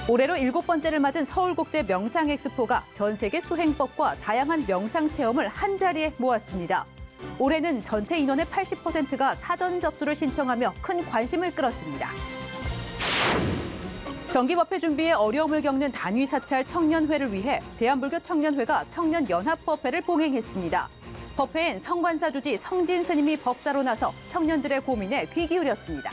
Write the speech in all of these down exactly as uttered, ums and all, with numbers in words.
올해로 일곱 번째를 맞은 서울국제 명상엑스포가 전 세계 수행법과 다양한 명상 체험을 한자리에 모았습니다. 올해는 전체 인원의 팔십 퍼센트가 사전 접수를 신청하며 큰 관심을 끌었습니다. 정기법회 준비에 어려움을 겪는 단위 사찰 청년회를 위해 대한불교 청년회가 청년연합법회를 봉행했습니다. 법회엔 성관사 주지 성진 스님이 법사로 나서 청년들의 고민에 귀 기울였습니다.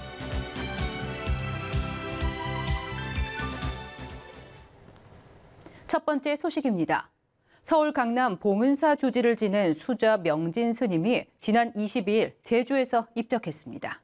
첫 번째 소식입니다. 서울 강남 봉은사 주지를 지낸 수자 명진 스님이 지난 이십이일 제주에서 입적했습니다.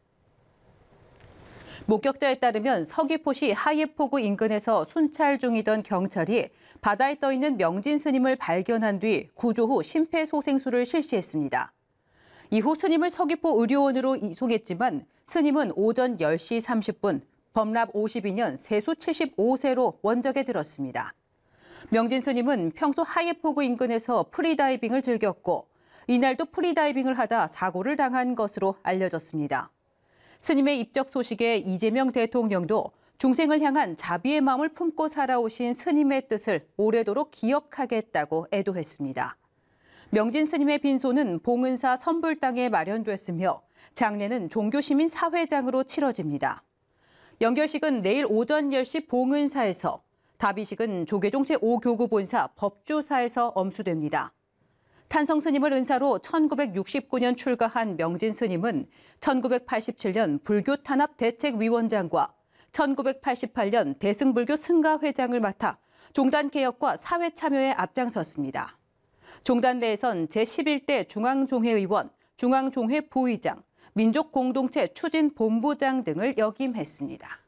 목격자에 따르면 서귀포시 하예포구 인근에서 순찰 중이던 경찰이 바다에 떠있는 명진 스님을 발견한 뒤 구조 후 심폐소생술을 실시했습니다. 이후 스님을 서귀포 의료원으로 이송했지만 스님은 오전 열 시 삼십 분, 범납 오십이 년, 세수 칠십오 세로 원적에 들었습니다. 명진 스님은 평소 하예포구 인근에서 프리다이빙을 즐겼고 이날도 프리다이빙을 하다 사고를 당한 것으로 알려졌습니다. 스님의 입적 소식에 이재명 대통령도 중생을 향한 자비의 마음을 품고 살아오신 스님의 뜻을 오래도록 기억하겠다고 애도했습니다. 명진 스님의 빈소는 봉은사 선불당에 마련됐으며 장례는 종교시민 사회장으로 치러집니다. 연결식은 내일 오전 열 시 봉은사에서, 답이식은 조계종 제오 교구 본사 법주사에서 엄수됩니다. 탄성 스님을 은사로 천구백육십구 년 출가한 명진 스님은 천구백팔십칠 년 불교 탄압 대책위원장과 천구백팔십팔 년 대승불교 승가회장을 맡아 종단 개혁과 사회 참여에 앞장섰습니다. 종단 내에선 제십일 대 중앙종회의원, 중앙종회 부의장, 민족공동체 추진본부장 등을 역임했습니다.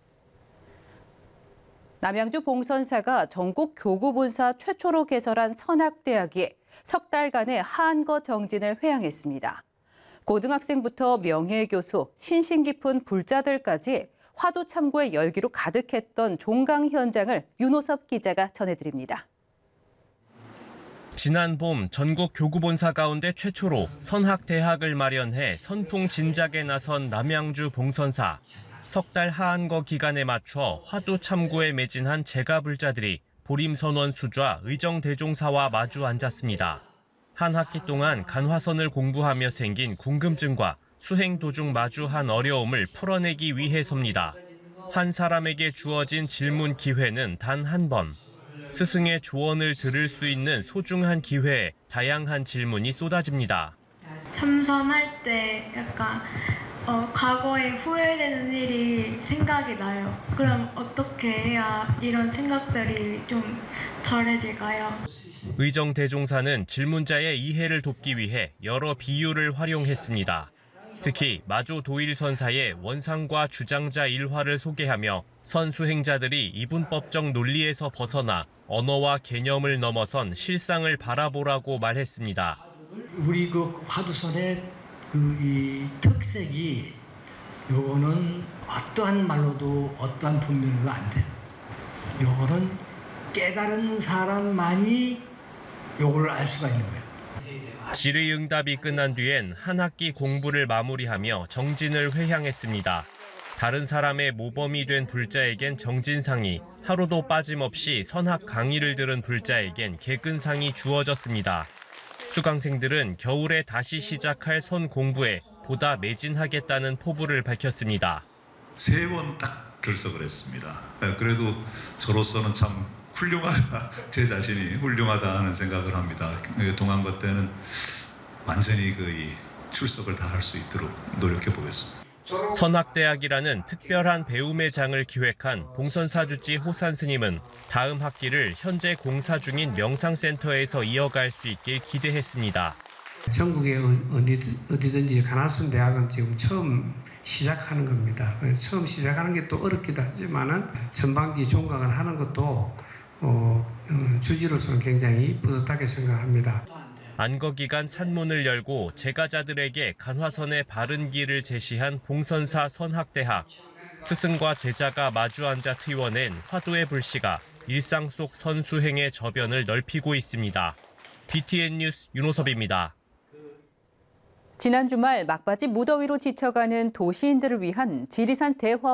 남양주 봉선사가 전국 교구본사 최초로 개설한 선학대학이 석 달간의 한거 정진을 회항했습니다. 고등학생부터 명예교수, 신심 깊은 불자들까지 화두 참고의 열기로 가득했던 종강 현장을 윤호섭 기자가 전해드립니다. 지난 봄 전국 교구본사 가운데 최초로 선학대학을 마련해 선풍 진작에 나선 남양주 봉선사. 석 달 하한거 기간에 맞춰 화두 참고에 매진한 제가불자들이 보림선원 수좌 의정대종사와 마주 앉았습니다. 한 학기 동안 간화선을 공부하며 생긴 궁금증과 수행 도중 마주한 어려움을 풀어내기 위해서입니다. 한 사람에게 주어진 질문 기회는 단 한 번. 스승의 조언을 들을 수 있는 소중한 기회에 다양한 질문이 쏟아집니다. 참선할 때 약간 어, 과거에 후회되는 일이 생각이 나요. 그럼 어떻게 해야 이런 생각들이 좀 덜해질까요? 의정대종사는 질문자의 이해를 돕기 위해 여러 비유를 활용했습니다. 특히 마조 도일선사의 원상과 주장자 일화를 소개하며 선수행자들이 이분법적 논리에서 벗어나 언어와 개념을 넘어선 실상을 바라보라고 말했습니다. 우리 그 화두선의 그 이 특색이 요거는 어떠한 말로도 어떠한 분명도 안 돼요. 요거는 깨달은 사람만이 요걸 알 수가 있는 거예요. 질의응답이 끝난 뒤엔 한 학기 공부를 마무리하며 정진을 회향했습니다. 다른 사람의 모범이 된 불자에겐 정진상이, 하루도 빠짐없이 선학 강의를 들은 불자에겐 개근상이 주어졌습니다. 수강생들은 겨울에 다시 시작할 선 공부에 보다 매진하겠다는 포부를 밝혔습니다. 세 번 딱 결석을 했습니다. 그래도 저로서는 참 훌륭하다, 제 자신이 훌륭하다 하는 생각을 합니다. 동안고 때는 완전히 그 출석을 다 할 수 있도록 노력해 보겠습니다. 선학대학이라는 특별한 배움의 장을 기획한 봉선사주지 호산 스님은 다음 학기를 현재 공사 중인 명상센터에서 이어갈 수 있길 기대했습니다. 전국에 어디든지 가나선 대학은 지금 처음 시작하는 겁니다. 처음 시작하는 게 또 어렵기도 하지만은 전반기 종강을 하는 것도 어, 주지로서는 굉장히 뿌듯하게 생각합니다. 안거기간 산문을 열고 제가자들에게 간화선의 바른 길을 제시한 봉선사 선학대학. 스승과 제자가 마주 앉아 트워낸 화두의 불씨가 일상 속 선수행의 저변을 넓히고 있습니다. 비티엔 뉴스 윤호섭입니다. 지난 주말 막바지 무더위로 지쳐가는 도시인들을 위한 지리산 대화